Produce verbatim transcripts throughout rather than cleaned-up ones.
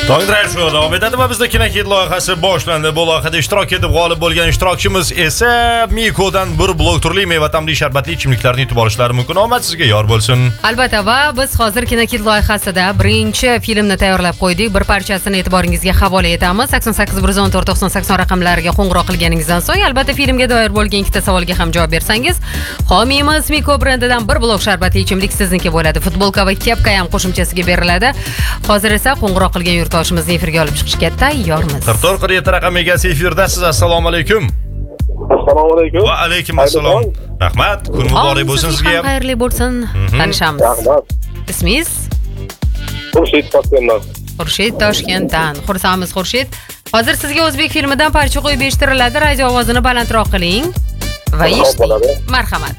Tongdray shu davom etadi va bizda kinokit loyihasi boshlandi. Bu loyihada ishtirok etib g'olib bo'lgan ishtirokchimiz esa Mikodan bir blok turli meva tamli sharbatli ichimliklarni yutib olishlari mumkin. Omad sizga yor bo'lsin. Albatta, va biz hozir kinokit loyihasida birinchi filmni tayyorlab qo'ydik. Bir parchasini e'tiboringizga havola etamiz. sakson sakkiz bir yuz o'n to'rt to'qson sakson raqamlariga qo'ng'iroq qilganingizdan so'ng albatta filmga doir bo'lgan ikkita savolga ham javob bersangiz, homiyimiz Miko brendidan bir blok sharbatli ichimlik sizniki bo'ladi. Futbolka va kepka ham qo'shimchasiga beriladi. Hozir esa qo'ng'iroq qilgan yurtdoshimizni efirga olib chiqishga tayyormiz. qirq to'rt qirq yetti raqam egasi efirdasiz. Assalomu alaykum. Assalomu alaykum. Va alaykum assalom. Rahmat. Kun muborak bo'lsin sizga ham. Xayrli bo'lsin. Tanishamiz. Rahmat. Ismingiz? Xurshid Toshkentdan. Xurshid Toshkentdan. Xursandmiz Xurshid. Hozir sizga o'zbek filmidan parcha qo'yib eshittiriladi. Radio ovozini balandroq qiling va eshiting. Marhamat.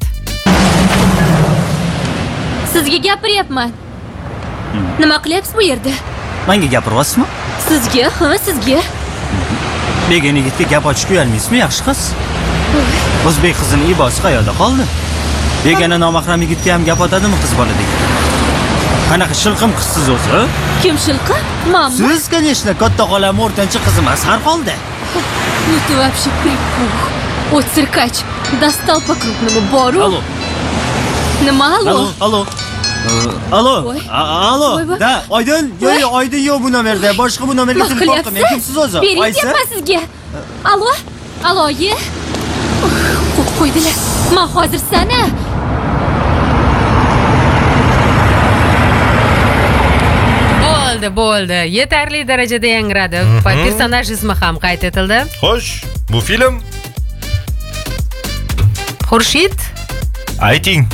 Sizga gapiryapman. Nima qilyapsiz bu yerda? Menga gapiryapsizmi? Sizga, ha, sizga. Begona yigitga gap ochib qo'yolmaysizmi, yaxshi qiz? O'zbek qizining ibosi qayerda qoldi? Begona nomahram yigitga ham gap otadimi qiz bola degan? Qanaqa shilqim qizsiz o'zi? Kim shilqim? Mamma. Siz, конечно, katta xolam o'rtancha qiz emas, har holda. Ну ты вообще припух. Вот циркач. Достал по-крупному бору. Алло. Nima allo? Allo, allo. Allo. Voy. Allo. Voy, voy. Da, Oydin, yo'q, yo'q, Oydin yo'q bu nomerda. Boshqa bu nomerga telefon qilmang. Kimsiz o'zi? Bering deyapman sizga. Allo? Allo, ye. Qo'y qo'ydilar. Men hozir sana. Bo'ldi, bo'ldi. Yetarli darajada yangradi. Personaj ismi ham qayd etildi. Xo'sh, bu film Xurshid, ayting.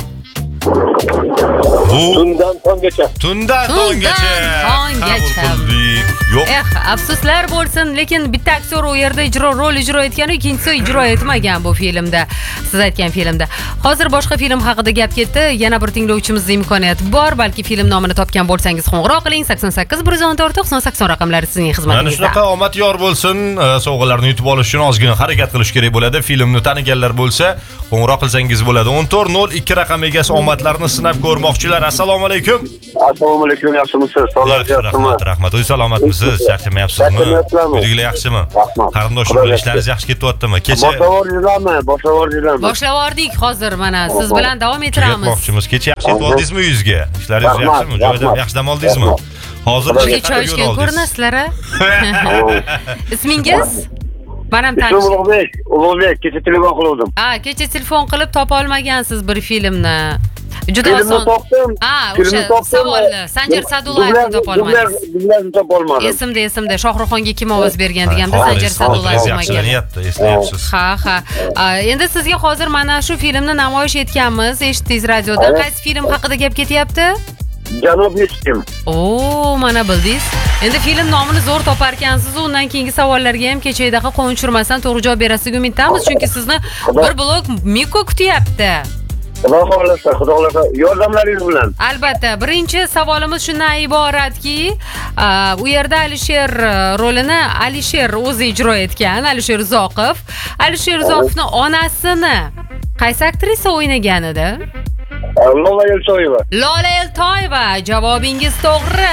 Bu Tundan tonggacha. tundan tonggacha. tonggacha. Qabul qildik. Yo'q. Eh, afsuslar bo'lsin, lekin bitta aktyor u yerda ijro rol ijro etgan, ikkinchisi ijro etmagan bu filmda. Siz aytgan filmda. Hozir boshqa film haqida gap ketdi. Yana bir tinglovchimizning imkoniyati bor. Balki film nomini topgan bo'lsangiz qo'ng'iroq qiling. sakson sakkiz bir yuz o'n to'rt to'qson sakson raqamlari sizning Mana xizmatingizda. shunaqa omad yor bo'lsin. Sovg'alarni yutib olish uchun ozgina harakat qilish kerak bo'ladi. Filmni taniganlar bo'lsa, qo'ng'iroq qilsangiz bo'ladi. o'n to'rt nol ikki raqam egasi omadlarini sinab ko'rmoqchilar. Assalomu alaykum. Assalomu alaykum, yaxshimisiz? Sog'ligingiz Rahmat, rahmat. Uy salomatmisiz? Charchamayapsizmi? Uyinglar yaxshimi? Rahmat. Qarindosh bilan ishlaringiz yaxshi ketyaptimi? Kecha Boshlavordinglarmi? Boshlavordinglarmi? Boshlavordik hozir mana siz bilan davom ettiramiz. ketmoqchimiz. Kecha yaxshi yetib oldingizmi uyingizga? Ishlaringiz Rahmat, yaxshimi? Joyda rahmat. yaxshi dam oldingizmi? Hozir Sizga ishga choy yo'l ichgan oldingiz. ko'rinasizlar a? Ismingiz? Mana ham Ismim tanish. Ulug'bek, Ulug'bek, kecha telefon qildim. Ha, kecha telefon qilib topa olmagansiz bir filmni. Juda Filmni oson. topdim. Ha, Filmni o'sha topdim. savolni Sanjar Sadullaevni topa olmadingiz. Dublyajni topa olmadim. Esimda, esimda. Shohruxxonga kim ovoz bergan deganda Sanjar Sadullayev bo'lmagan. Yaxshilanyapti, eslayapsiz. Ha, ha. Endi sizga hozir mana shu filmni namoyish etganmiz, eshitdingiz radioda. Qaysi film haqida gap ketyapti? Janob Yechkim. Oo, mana bildingiz. Endi film nomini zo'r topar ekansiz, undan keyingi savollarga ham kechaydaqa qo'yin tushirmasdan to'g'ri javob berasiz umiddamiz, chunki sizni bir blok Miko kutyapti. Xudo xolasa, xudo xolasa, yordamlaringiz bilan. Albatta, birinchi savolimiz shundan iboratki, u yerda Alisher rolini Alisher o'zi ijro etgan, Alisher Uzoqov. Alisher Uzoqovning onasini qaysi aktrisa o'ynagan edi? Lola Eltoyeva. Lola Eltoyeva, javobingiz to'g'ri.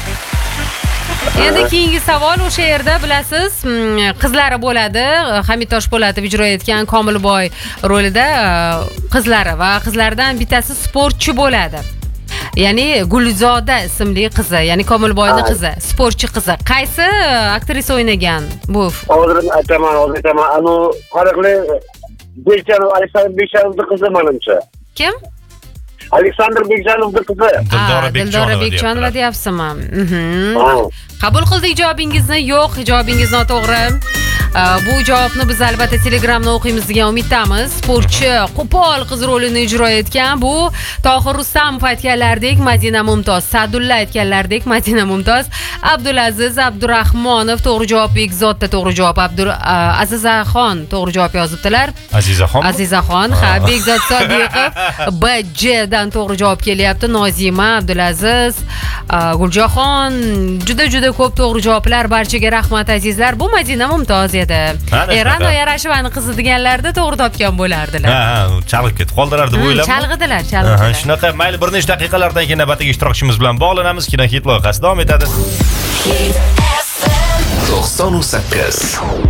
Endi keyingi savol o'sha yerda bilasiz, qizlari bo'ladi. Hamid Toshpo'latov ijro etgan Komilboy rolida qizlari va qizlardan bittasi sportchi bo'ladi. Ya'ni Gulzoda ismli qizi, ya'ni Komilboyning qizi, sportchi qizi. Qaysi aktrisa o'ynagan bu? Hozir aytaman, hozir aytaman. Anu qariqli Bekjanov, Aleksandr Bekjanovning qizi menimcha. Kim? Aleksandr Bekjanovning qizi. Dildora Dildora Bekjonova deyapsizmi? Mhm. Qabul qildik javobingizni. Yo'q, javobingiz noto'g'ri. Bu javobni biz albatta Telegramda o'qiymiz degan umiddamiz. Sportchi qo'pol qiz rolini ijro etgan bu Tohir Rustamov aytganlardek Madina Mumtoz, Sadulla aytganlardek Madina Mumtoz, Abdulaziz Abdurahmonov to'g'ri javob, Begzodda to'g'ri javob, Abdur Azizaxon to'g'ri javob yozibdilar. Azizaxon. Azizaxon, ha, Begzod Sodiqov, B J dan to'g'ri javob kelyapti. Nozima, Abdulaziz, Guljoxon, juda juda ko'p to'g'ri javoblar. Barchaga rahmat azizlar. Bu Madina Mumtoz edi. Erano Yarashevani qizi deganlarda to'g'ri topgan bo'lardilar. Ha, ha, chalg'ib ketib qoldilar deb o'yladim. Chalg'idilar, chalg'idilar. Shunaqa, mayli, bir necha daqiqalardan keyin navbatdagi ishtirokchimiz bilan bog'lanamiz. Kinokit loyihasi davom etadi. to'qson sakkiz